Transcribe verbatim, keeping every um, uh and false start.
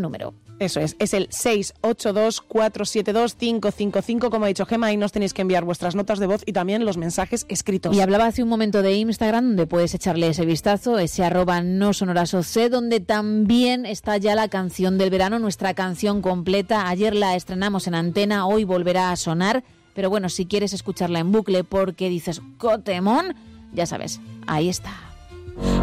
número. Eso es, es el seis ocho dos, cuatro siete dos, cinco cinco cinco, como ha dicho Gemma, ahí nos tenéis que enviar vuestras notas de voz y también los mensajes escritos. Y hablaba hace un momento de Instagram, donde puedes echarle ese vistazo, ese arroba no sonorasoc, donde también está ya la canción del verano, nuestra canción completa. Ayer la estrenamos en antena, hoy volverá a sonar, pero bueno, si quieres escucharla en bucle porque dices, ¡cotemón!, ya sabes, ahí está.